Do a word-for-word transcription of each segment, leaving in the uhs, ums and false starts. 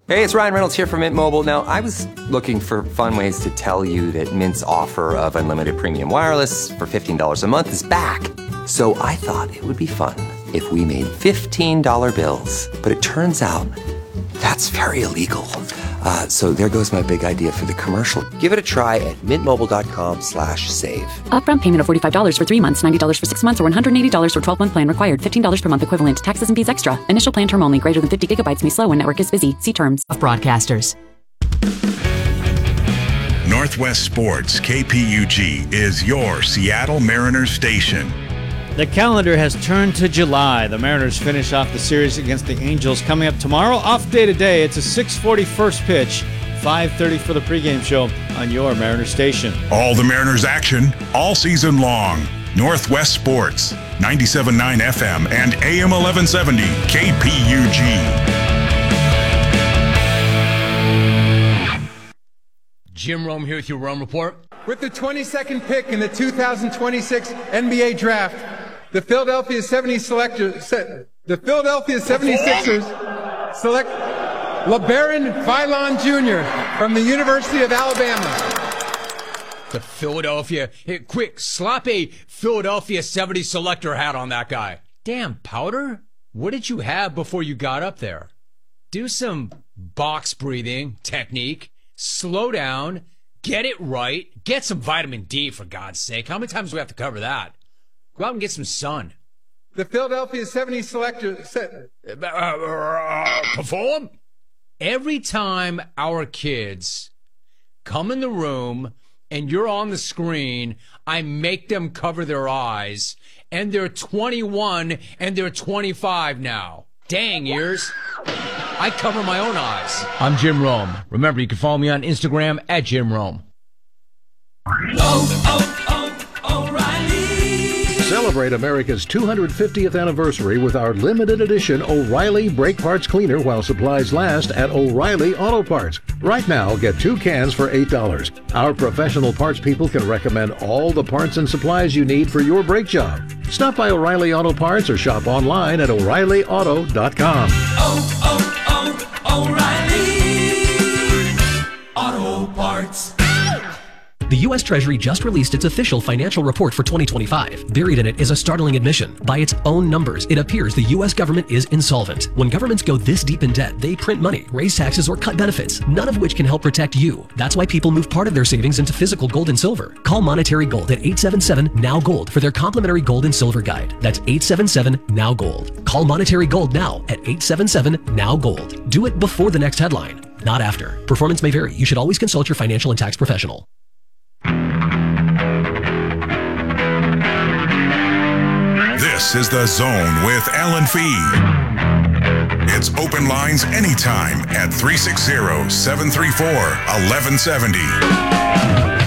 Hey, it's Ryan Reynolds here from Mint Mobile. Now, I was looking for fun ways to tell you that Mint's offer of unlimited premium wireless for fifteen dollars a month is back. So I thought it would be fun if we made fifteen dollar bills. But it turns out that's very illegal. Uh, so there goes my big idea for the commercial. Give it a try at mintmobile.com slash save. Upfront payment of forty-five dollars for three months, ninety dollars for six months, or one hundred eighty dollars for twelve-month plan required. fifteen dollars per month equivalent. Taxes and fees extra. Initial plan term only. Greater than fifty gigabytes may slow when network is busy. See terms. Of broadcasters. Northwest Sports K P U G is your Seattle Mariners station. The calendar has turned to July. The Mariners finish off the series against the Angels coming up tomorrow. Off day today. It's a six forty first pitch. five thirty for the pregame show on your Mariners station. All the Mariners action all season long. Northwest Sports, ninety-seven point nine F M and A M eleven seventy K P U G. Jim Rome here with your Rome Report. With the twenty-second pick in the two thousand twenty-six N B A Draft, the Philadelphia seventy selectors, the Philadelphia seventy-sixers select LeBaron Philon Junior from the University of Alabama. The Philadelphia, hey, quick, slap a Philadelphia seventy selector hat on that guy. Damn, Powder, what did you have before you got up there? Do some box breathing technique. Slow down, get it right, get some vitamin D, for God's sake. How many times do we have to cover that? Go out and get some sun. The Philadelphia seventy selector... Se- uh, uh, perform? Every time our kids come in the room and you're on the screen, I make them cover their eyes, and they're twenty-one and they're twenty-five now. Dang ears. I cover my own eyes. I'm Jim Rome. Remember, you can follow me on Instagram at Jim Rome. Oh, oh, oh, O'Reilly. Celebrate America's two hundred fiftieth anniversary with our limited edition O'Reilly Brake Parts Cleaner while supplies last at O'Reilly Auto Parts. Right now, get two cans for eight dollars. Our professional parts people can recommend all the parts and supplies you need for your brake job. Stop by O'Reilly Auto Parts or shop online at O'Reilly Auto dot com. Oh, oh, oh, O'Reilly Auto Parts. The U S Treasury just released its official financial report for twenty twenty-five. Buried in it is a startling admission. By its own numbers, it appears the U S government is insolvent. When governments go this deep in debt, they print money, raise taxes, or cut benefits, none of which can help protect you. That's why people move part of their savings into physical gold and silver. Call Monetary Gold at eight seven seven, N O W, GOLD for their complimentary gold and silver guide. That's eight seven seven, N O W, GOLD. Call Monetary Gold now at eight seven seven, N O W, GOLD. Do it before the next headline, not after. Performance may vary. You should always consult your financial and tax professional. This is The Zone with Alan Fee. It's open lines anytime at three six zero, seven three four, one one seven zero.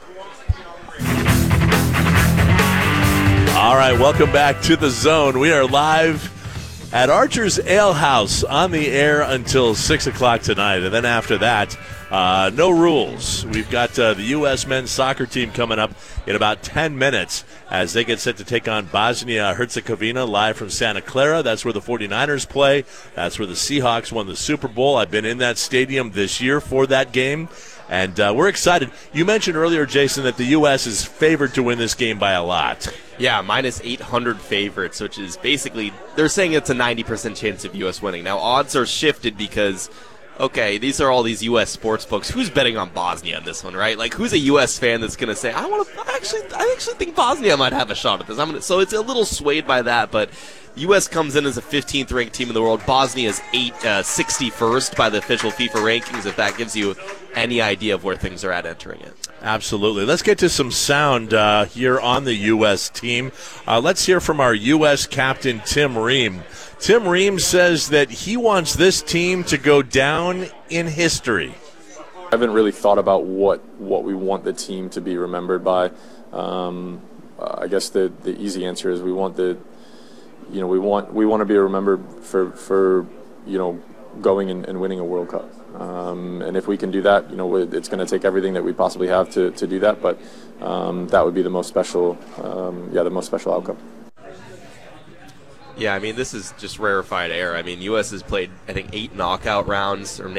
All right, welcome back to The Zone. We are live at Archer's Ale House on the air until six o'clock tonight. And then after that, uh, no rules. We've got uh, the U S men's soccer team coming up in about ten minutes as they get set to take on Bosnia-Herzegovina live from Santa Clara. That's where the forty-niners play. That's where the Seahawks won the Super Bowl. I've been in that stadium this year for that game, and uh, we're excited. You mentioned earlier, Jason, that the U S is favored to win this game by a lot. Yeah, minus eight hundred favorites, which is basically, they're saying it's a ninety percent chance of U S winning. Now, odds are shifted because, okay, these are all these U S sports books. Who's betting on Bosnia in this one, right? Like, who's a U S fan that's going to say, I want to, actually, I actually think Bosnia might have a shot at this. I'm gonna, so it's a little swayed by that, but U S comes in as a fifteenth ranked team in the world. Bosnia is eight, uh, sixty-first by the official FIFA rankings, if that gives you any idea of where things are at entering it. Absolutely. Let's get to some sound uh, here on the U S team. Uh, let's hear from our U S captain, Tim Ream. Tim Ream says that he wants this team to go down in history. I haven't really thought about what, what we want the team to be remembered by. Um, I guess the, the easy answer is we want the You know, we want we want to be remembered for for you know going and, and winning a World Cup, um, and if we can do that, you know, it's going to take everything that we possibly have to, to do that. But um, that would be the most special, um, yeah, the most special outcome. Yeah, I mean, this is just rarefied air. I mean, U S has played, I think, eight knockout rounds or